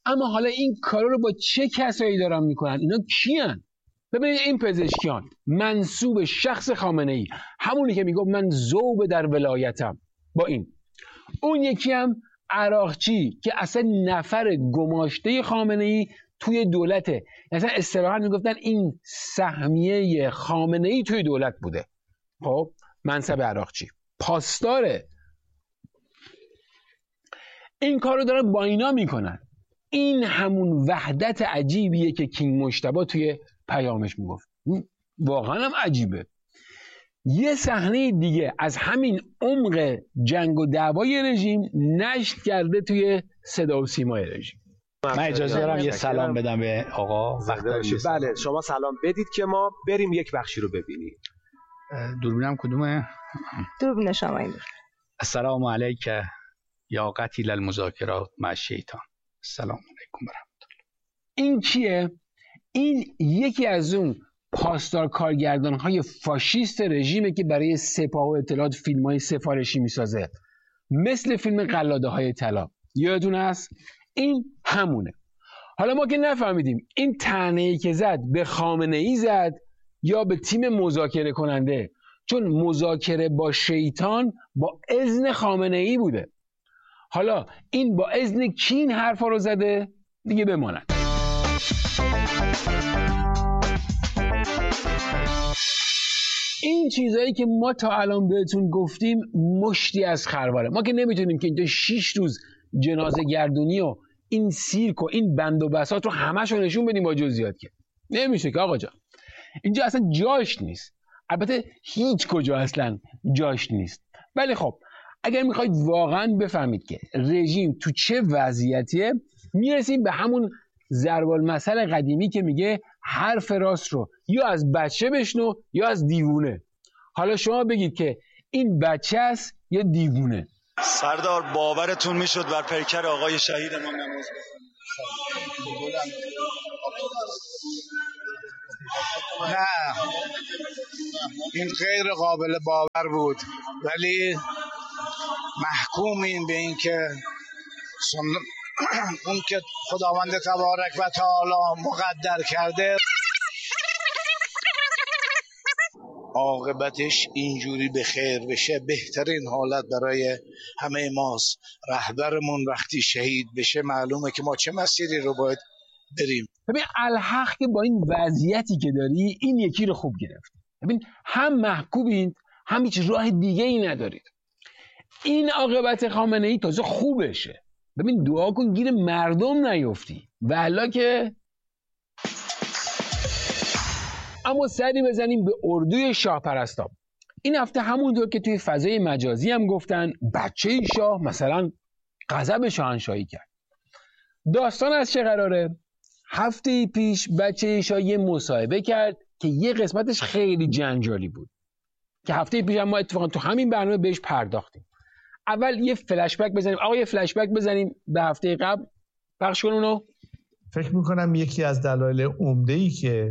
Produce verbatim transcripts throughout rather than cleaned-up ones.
اما حالا این کارا رو با چه کسایی دارن میکنن؟ اینا کیان؟ ببینید این پزشکیان منسوب شخص خامنه ای، همونی که میگفت من ذوب در ولایتم با این. اون یکی هم عراقچی که اصلا نفر گماشته خامنه ای توی دولته، اصلا اصطلاحاً میگفتن این سهمیه خامنه ای توی دولت بوده. خب منصب عراقچی پاسداره. این کار رو دارن با اینا میکنن. این همون وحدت عجیبیه که کینگ مجتبی توی پیامش میگفت. واقعا هم عجیبه. یه صحنه دیگه از همین عمق جنگ و دعوای رژیم نشر کرده توی صدا و سیمای رژیم. من اجازه دارم یه سلام بدم به آقا وقت داشت. بله شما سلام بدید که ما بریم یک بخشی رو ببینیم. دوربینم کدومه؟ دوربین شما این. السلام علیک یا قتیل المذاکرات مع الشیطان. السلام علیکم و رحمت الله. این کیه؟ این یکی از اون پاسدار کارگردان های فاشیست رژیمه که برای سپاه و اطلاعات فیلم های سفارشی میسازه، مثل فیلم قلاده های طلا. یادتون هست؟ این همونه. حالا ما که نفهمیدیم این طعنه‌ای که زد به خامنه ای زد یا به تیم مذاکره کننده، چون مذاکره با شیطان با اذن خامنه ای بوده. حالا این با اذن کی این حرفا رو زده؟ دیگه بماند. این چیزایی که ما تا الان بهتون گفتیم مشتی از خرواره. ما که نمیتونیم که اینجا شیش روز جنازه گردونی و این سیرک و این بند و بساط رو همش رو نشون بدیم با جزئیات، که نمیشه که آقا جان. اینجا اصلا جاش نیست. البته هیچ کجا اصلا جاش نیست. ولی خب اگر میخواید واقعا بفهمید که رژیم تو چه وضعیتیه، میرسیم به همون ضرب المثل قدیمی که میگه حرف راست رو یا از بچه بشنو یا از دیوونه. حالا شما بگید که این بچه است یا دیوونه؟ سردار باورتون میشد بر پیکر آقای شهید ما نماز بخونیم؟ نه، این غیر قابل باور بود، ولی محکومیم به این که اون که خداوند تبارک و تعالی مقدر کرده عاقبتش اینجوری به خیر بشه. بهترین حالت برای همه ماست. رهبرمون وقتی شهید بشه معلومه که ما چه مسیری رو باید بریم. ببین الحق که با این وضعیتی که داری این یکی رو خوب گرفت. ببین هم محکومید هم هیچ راه دیگه ای ندارید. این عاقبت خامنه ای تازه خوبشه. ببین دعا کن گیر مردم نیفتی والا که. اما سری بزنیم به اردوی شاه پرستان. این هفته همونطور که توی فضای مجازی هم گفتن بچه شاه مثلا غضب شاهنشاهی کرد. داستان از چه قراره؟ هفته پیش بچه شاه یه مصاحبه کرد که یه قسمتش خیلی جنجالی بود که هفته پیش هم ما اتفاقا تو همین برنامه بهش پرداختیم. اول یه فلش بک بزنیم. آقا یه فلش بک بزنیم به هفته قبل، پخش کن اونو. فکر میکنم یکی از دلایل عمده‌ای که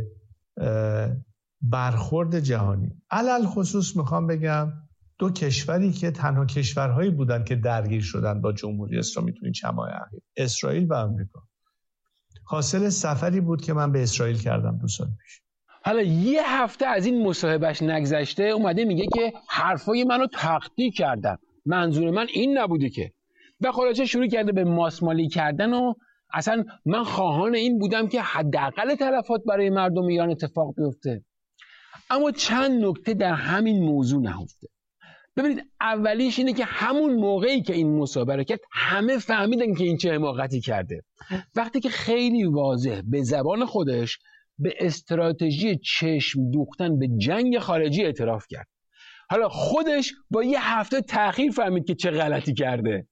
برخورد جهانی، علل خصوص میخوام بگم دو کشوری که تنها کشورهایی بودن که درگیر شدن با جمهوری اسلامی تو این چند ماه اخیر، اسرائیل و آمریکا، حاصل سفری بود که من به اسرائیل کردم دو سال پیش. حالا یه هفته از این مصاحبهش نگذشته اومده میگه که حرفای منو تقطیع کردن، منظور من این نبوده که. و خلاصه شروع کرده به ماسمالی کردن و اصلا من خواهان این بودم که حداقل تلفات برای مردم ایران اتفاق بیفته. اما چند نکته در همین موضوع نهفته. ببینید اولیش اینه که همون موقعی که این مصاحبه رو کرد همه فهمیدن که این چه حماقتی کرده. وقتی که خیلی واضح به زبان خودش به استراتژی چشم دوختن به جنگ خارجی اعتراف کرد. حالا خودش با یه هفته تأخیر فهمید که چه غلطی کرده.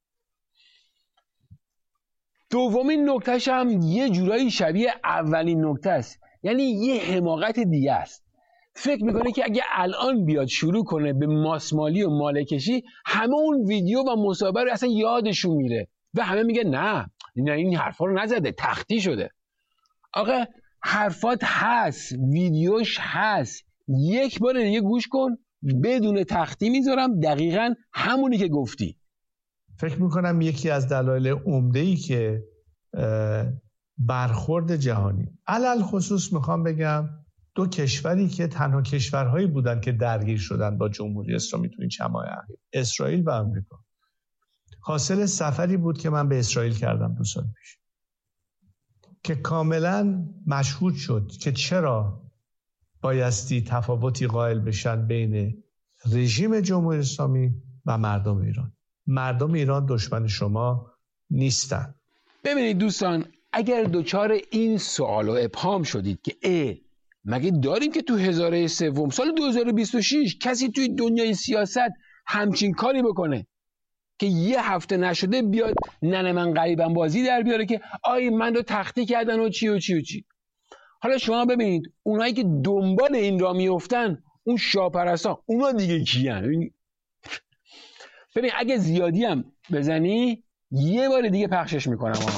دومین نکتهش هم یه جورایی شبیه اولین نکته است، یعنی یه حماقت دیگه است. فکر میکنه که اگه الان بیاد شروع کنه به ماسمالی و مالکشی همه اون ویدیو و مصاحبه رو اصلا یادشون میره و همه میگه نه نه این حرفا رو نزده، تختی شده. آقا حرفات هست، ویدیوش هست، یک بار دیگه گوش کن، بدون تختی میذارم دقیقاً همونی که گفتی. فکر میکنم یکی از دلایل عمده‌ای که برخورد جهانی. علل خصوص میخوام بگم دو کشوری که تنها کشورهایی بودن که درگیر شدن با جمهوری اسلامی تو این چند ماه اخیر، اسرائیل و آمریکا. حاصل سفری بود که من به اسرائیل کردم دو سال پیش که کاملا مشهود شد که چرا بایستی تفاوتی قائل بشن بین رژیم جمهوری اسلامی و مردم ایران. مردم ایران دشمن شما نیستن. ببینید دوستان، اگر دوچار این سوال و ابهام شدید که اه مگه داریم که تو هزاره سوم سال دو هزار و بیست و شش کسی توی دنیای سیاست همچین کاری بکنه که یه هفته نشده بیاد ننه من غریبم بازی در بیاره که آی من رو تختی کردن و چی و چی و چی. حالا شما ببینید اونایی که دنبال این را میافتن، اون شاپرستا، اونا دیگه کیان؟ ببین اگه زیادی هم بزنی یه بار دیگه پخشش میکنم. آقا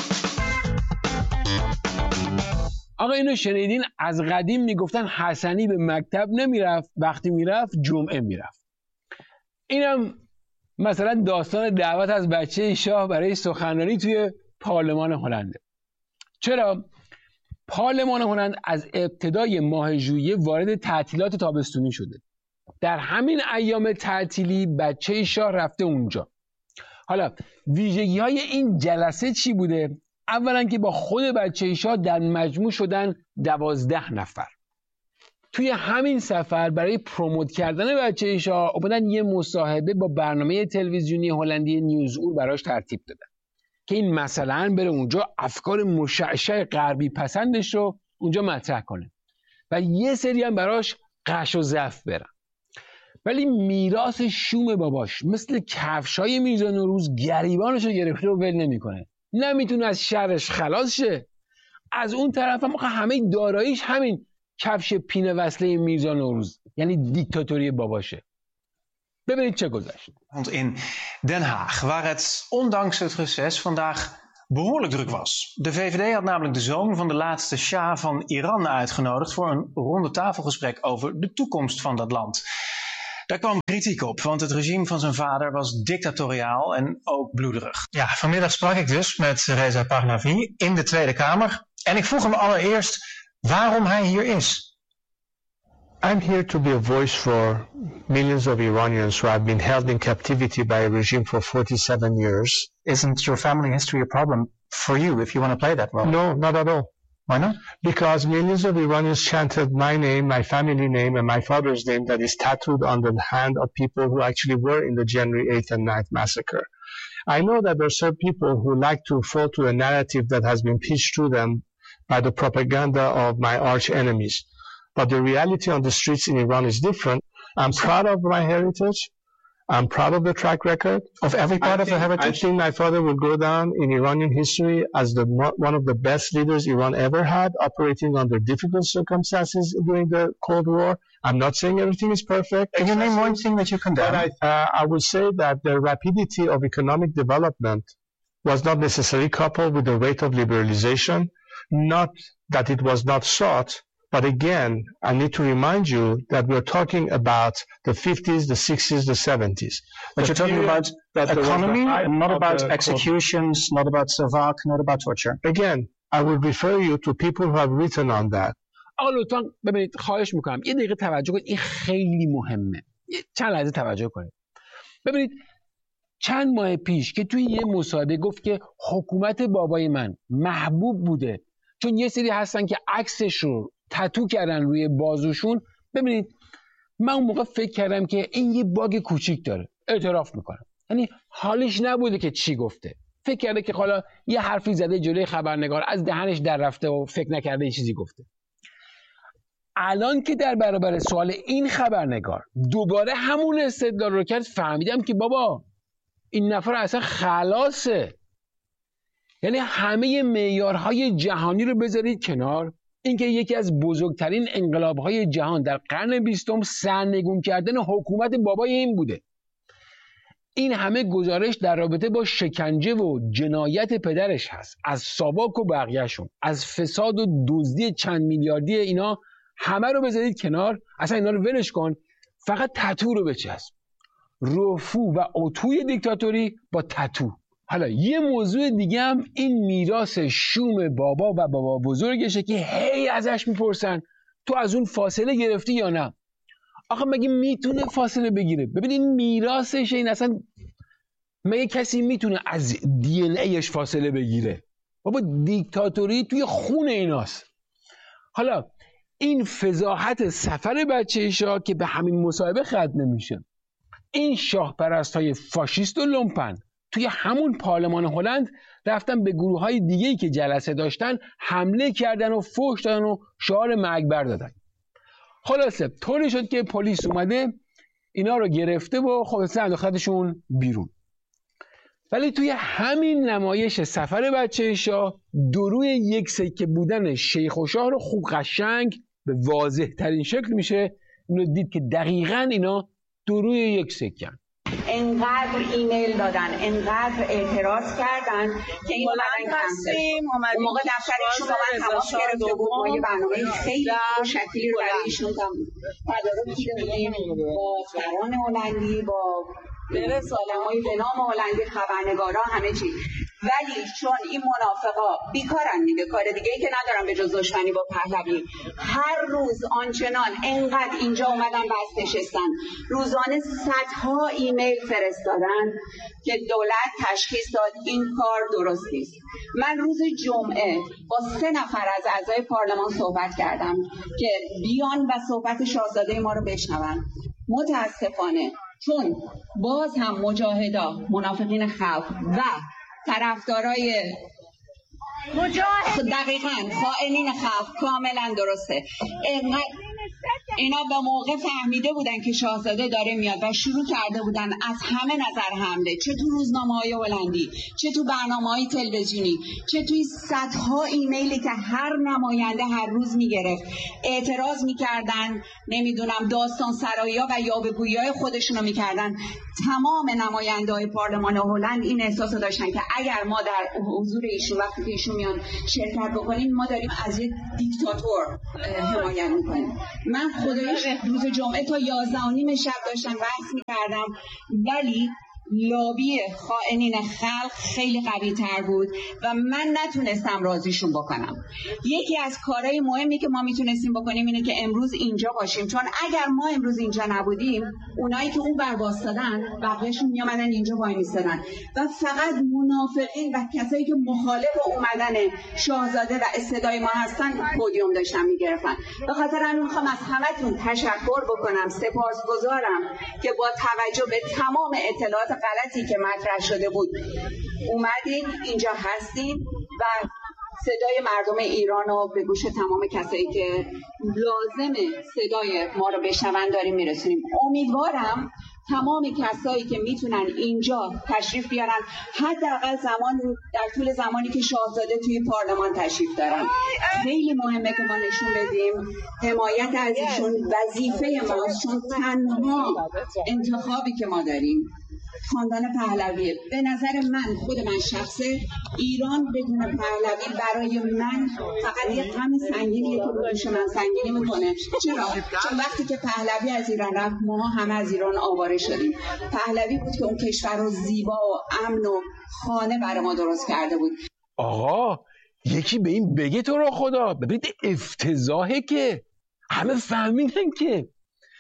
آقا اینو شنیدین؟ از قدیم میگفتن حسنی به مکتب نمیرفت، وقتی میرفت جمعه میرفت. اینم مثلا داستان دعوت از بچه شاه برای سخنرانی توی پارلمان هلنده. چرا؟ پارلمان هلند از ابتدای ماه ژوئیه وارد تعطیلات تابستونی شده. در همین ایام تعطیلی بچه شاه رفته اونجا. حالا ویژگی های این جلسه چی بوده؟ اولا که با خود بچه شاه در مجموع شدن دوازده نفر. توی همین سفر برای پروموت کردن بچه شاه اومدن یه مصاحبه با برنامه تلویزیونی هلندی نیوزور براش ترتیب دادن که این مثلا بره اونجا افکار مشعشع غربی پسندش رو اونجا مطرح کنه و یه سری هم براش قش و ضعف برن. ولی میراث شوم باباش مثل کفشای میرزا نوروز گریبانش رو گرفته و ول نمیکنه، نمیتونه از شرش خلاص شه. از اون طرف هم همه داراییش همین کفش پینه وصله میرزا نوروز، یعنی دیکتاتوری باباشه. ببینید چه گذشت. In Den Haag, waar het ondanks het reces vandaag behoorlijk druk was. De V V D had namelijk de zoon van de laatste Shah van Iran uitgenodigd voor een ronde tafelgesprek over de toekomst van dat land. Daar kwam kritiek op, want het regime van zijn vader was dictatoriaal en ook bloederig. Ja, vanmiddag sprak ik dus met Reza Pahlavi in de Tweede Kamer en ik vroeg hem allereerst waarom hij hier is. I'm here to be a voice for millions of Iranians who have been held in captivity by a regime for forty-seven years. Isn't your family history a problem for you if you want to play that role? No, not at all. Why not? Because millions of Iranians chanted my name, my family name, and my father's name that is tattooed on the hand of people who actually were in the January eighth and ninth massacre. I know that there are some people who like to fall to a narrative that has been pitched to them by the propaganda of my arch enemies. But the reality on the streets in Iran is different. I'm proud of my heritage. I'm proud of the track record. Of every part I of think, the heritage? I think my father will go down in Iranian history as the one of the best leaders Iran ever had, operating under difficult circumstances during the Cold War. I'm not saying everything is perfect. Can you name one thing that you condemn? But I, uh, I would say that the rapidity of economic development was not necessarily coupled with the rate of liberalization. Not that it was not sought, but again, I need to remind you that we're talking about the fifties, the sixties, the seventies. But The you're talking period about that there was economy, the height and not of about the executions, not about savak, not about torture. Again, I would refer you to people who have written on that. آقا لطفا ببینید، خواهش میکنم یه دقیقه توجه کنید، این خیلی مهمه. یه چند لحظه توجه کنید. ببینید چند ماه پیش که توی یه مصاحبه گفت که حکومت بابای من محبوب بوده چون یه سری هستن که عکسش رو تتو کردن روی بازوشون. ببینید من اون موقع فکر کردم که این یه باگ کوچیک داره، اعتراف میکنم، یعنی حالش نبوده که چی گفته، فکر کرده که حالا یه حرفی زده جلوی خبرنگار، از دهنش در رفته و فکر نکرده یه چیزی گفته. الان که در برابر سوال این خبرنگار دوباره همون استدلال رو کرد، فهمیدم که بابا این نفر اصلا خلاصه. یعنی همه معیارهای جهانی رو بذارید کنار، اینکه یکی از بزرگترین انقلابهای جهان در قرن بیستم سرنگون کردن حکومت بابای این بوده. این همه گزارش در رابطه با شکنجه و جنایت پدرش هست، از ساواک و بقیهشون، از فساد و دزدی چند میلیاردی اینا، همه رو بذارید کنار، اصلا اینا رو ولش کن، فقط تتو رو بچسب. رفو و اتوی دیکتاتوری با تتو، حالا یه موضوع دیگه هم این میراث شوم بابا و بابا بزرگشه که هی ازش میپرسن تو از اون فاصله گرفتی یا نه. آخه مگه میتونه فاصله بگیره؟ ببین این میراثشه، این اصلا مگه کسی میتونه از دی ان ایش فاصله بگیره؟ بابا دیکتاتوری توی خون ایناست. حالا این فضاحت سفر بچه شاه که به همین مصاحبه ختم نمیشه. این شاه پرستای فاشیست و لومپن توی همون پارلمان هلند رفتن به گروه های دیگه‌ای که جلسه داشتن حمله کردن و فحش دادن و شعار مرگ دادن. خلاصه طوری شد که پلیس اومده اینا رو گرفته و خلاصه انداختشون بیرون. ولی توی همین نمایش سفر بچه شاه دروی یک سکه بودن شیخ و شاه رو خوب قشنگ به واضح ترین شکل میشه اینو دید که دقیقاً اینا دروی یک سکن. انقدر ایمیل دادن، انقدر اعتراض کردن که این اومدن کنسل. اون موقع دفترشون با من تماس گرفته بود، ما یه برنامه خیلی شکلی رو برای ایشون تدارک دیده بودیم با سران هلندی، با آدمای به نام هلندی، خبرنگارا، همه چی. ولی چون این منافقا بیکارن دیگه، کار دیگه ای که ندارن به جز دشمنی با پهلوی، هر روز آنچنان انقدر اینجا اومدن بس نشستن، روزانه صدها ایمیل فرستادن که دولت تشخیص داد این کار درست نیست. من روز جمعه با سه نفر از اعضای پارلمان صحبت کردم که بیان و صحبت شاهزاده ما رو بشنون. متاسفانه چون باز هم مجاهدا، منافقین خلق و طرفدارای مجاهد، دقیقاً خائنین خلق، کاملا درسته، اینقدر اینا به موقع فهمیده بودن که شاهزاده داره میاد و شروع کرده بودن از همه نظر حمله، چه تو روزنامه‌های هلندی، چه تو برنامه‌های تلویزیونی، چه توی صدها ایمیلی که هر نماینده هر روز میگرفت اعتراض میکردن، نمیدونم داستان سرایی‌ها و یاوه‌گویی‌های خودشونو میکردن. تمام نماینده‌های پارلمان هلند این احساس رو داشتن که اگر ما در حضور ایشون وقتی که ایشون میان شرکت بکنیم ما داریم از یک دیکتاتور حمایت میکنیم. من خدایش روز جمعه تا یازده و نیم شب داشتم بحث میکردم، ولی لابی خائنین خلق خیلی قوی تر بود و من نتونستم راضیشون بکنم. یکی از کارهای مهمی که ما میتونستیم بکنیم اینه که امروز اینجا باشیم، چون اگر ما امروز اینجا نبودیم اونایی که اون بر واسطادن بقیه‌شون میامدن اینجا وای میستادن و فقط منافقین و کسایی که مخالف اومدن شاهزاده و استدای ما هستن پودیوم داشتن میگرفتن. به خاطر همین میخوام از همتون تشکر بکنم، سپاسگزارم که با توجه به تمام اطلاعات غلطی که مطرح شده بود اومدین اینجا هستین و صدای مردم ایران رو به گوش تمام کسایی که لازمه صدای ما رو بشنون داریم میرسونیم. امیدوارم تمام کسایی که میتونن اینجا تشریف بیارن، حداقل زمان در طول زمانی که شاهزاده توی پارلمان تشریف دارن. خیلی مهمه که ما نشون بدیم حمایت از ایشون وظیفه ماست، چون تنها انتخابی که ما داریم خاندان پهلویه. به نظر من، خود من شخصه، ایران بدون پهلوی برای من فقط یه غم سنگینیه که رو دوش من سنگینی میکنه. چرا؟ چون وقتی که پهلوی از ایران رفت ما همه از ایران آواره شدیم. پهلوی بود که اون کشور رو زیبا و امن و خانه برای ما درست کرده بود. آقا یکی به این بگه تو رو خدا، ببینید افتضاحه که همه فهمیدن که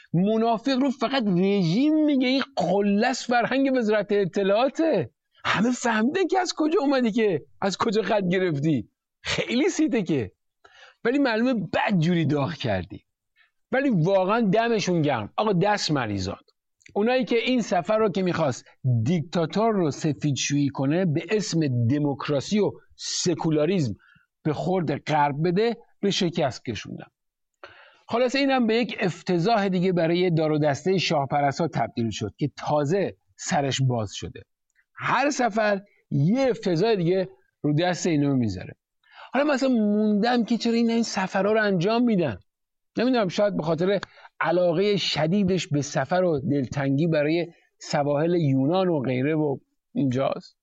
منافق رو فقط رژیم میگه، این قلس فرهنگ وزارت اطلاعاته. همه فهمیدن که از کجا اومدی، که از کجا خط گرفتی. خیلی سیته که، ولی معلومه بد جوری داغ کردی. ولی واقعا دمشون گرم آقا، دست مریضات. اونایی که این سفر رو که میخواست دیکتاتور رو سفیدشویی کنه به اسم دموکراسی و سکولاریسم به خورد غرب بده، به شکست کشوندن. خلاص اینم به یک افتضاح دیگه برای دار و دسته شاهپرستا تبدیل شد که تازه سرش باز شده. هر سفر یه افتضاح دیگه رو دست اینو میذاره. حالا مثلا موندم که چرا این این سفرها رو انجام میدن. نمیدونم، شاید به خاطر علاقه شدیدش به سفر و دلتنگی برای سواحل یونان و غیره و اینجاست.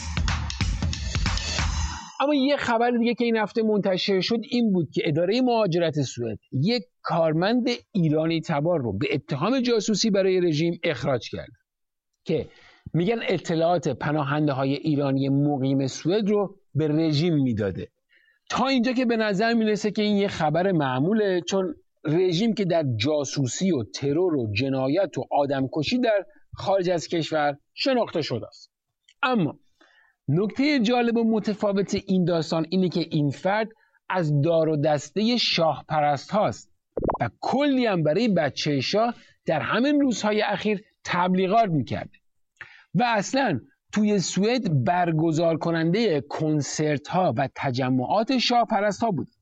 اما یه خبر دیگه که این هفته منتشر شد این بود که اداره مهاجرت سوئد یک کارمند ایرانی تبار رو به اتهام جاسوسی برای رژیم اخراج کرد که میگن اطلاعات پناهنده های ایرانی مقیم سوئد رو به رژیم میداده. تا اینجا که به نظر میرسه که این یه خبر معموله، چون رژیم که در جاسوسی و ترور و جنایت و آدمکشی در خارج از کشور شناخته شده است. اما نکته جالب و متفاوت این داستان اینه که این فرد از دار و دسته شاه پرست هاست و کلی هم برای بچه شاه در همین روزهای اخیر تبلیغات میکرده و اصلا توی سوئد برگزار کننده کنسرت ها و تجمعات شاه پرست ها بود.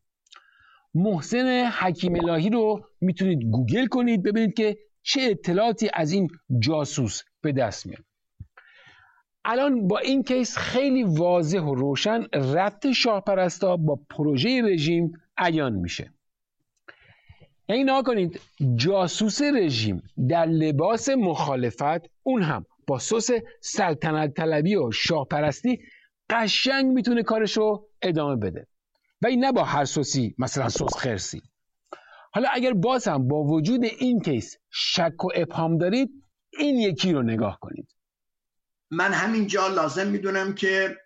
محسن حکیم الهی رو میتونید گوگل کنید ببینید که چه اطلاعاتی از این جاسوس به دست میاد. الان با این کیس خیلی واضح و روشن ربط شاه پرستا با پروژه رژیم عیان میشه. یعنی نگاه کنید، جاسوس رژیم در لباس مخالفت، اون هم با سس سلطنت طلبی و شاه پرستی، قشنگ میتونه کارشو ادامه بده و این نه با هر سوسی، مثلا سس خرسی. حالا اگر باز هم با وجود این کیس شک و ابهام دارید، این یکی رو نگاه کنید. من همینجا لازم میدونم که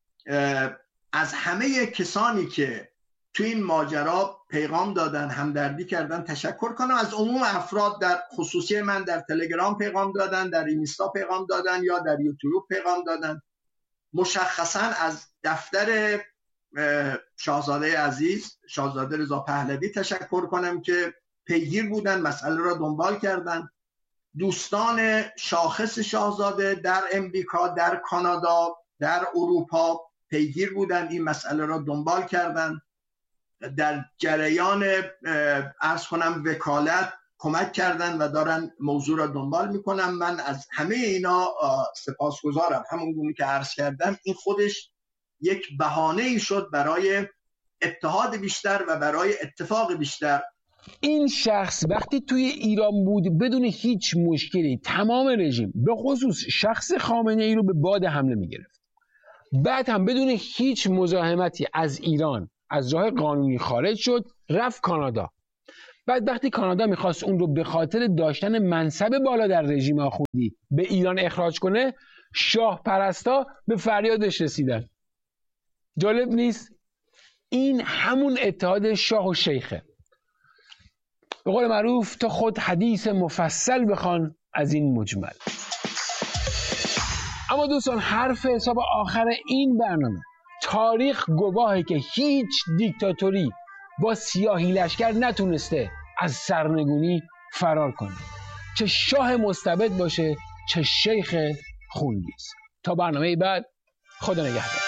از همه کسانی که تو این ماجرا پیغام دادن، همدردی کردن، تشکر کنم. از عموم افراد در خصوصی من در تلگرام پیغام دادن، در اینستا پیغام دادن یا در یوتیوب پیغام دادن. مشخصا از دفتر شاهزاده عزیز، شاهزاده رضا پهلوی تشکر کنم که پیگیر بودن، مسئله را دنبال کردن. دوستان شاخص شاهزاده در امریکا، در کانادا، در اروپا پیگیر بودن، این مسئله را دنبال کردن، در جریان عرض کنم وکالت کمک کردن و دارن موضوع را دنبال میکنن. من از همه اینا سپاسگزارم. همون گونه که عرض کردم، این خودش یک بهانه ای شد برای اتحاد بیشتر و برای اتفاق بیشتر. این شخص وقتی توی ایران بود بدون هیچ مشکلی تمام رژیم به خصوص شخص خامنه ای رو به باد حمله میگرفت. بعد هم بدون هیچ مزاحمتی از ایران از راه قانونی خارج شد، رفت کانادا. بعد وقتی کانادا میخواست اون رو به خاطر داشتن منصب بالا در رژیم آخوندی به ایران اخراج کنه، شاه پرستا به فریادش رسیدن. جالب نیست؟ این همون اتحاد شاه و شیخه. به قول معروف تو خود حدیث مفصل بخوان از این مجمل. اما دوستان، حرف حساب آخر این برنامه، تاریخ گواهه که هیچ دیکتاتوری با سیاهی لشکر نتونسته از سرنگونی فرار کنه، چه شاه مستبد باشه چه شیخ خونریز. تا برنامه بعد، خدا نگهدار.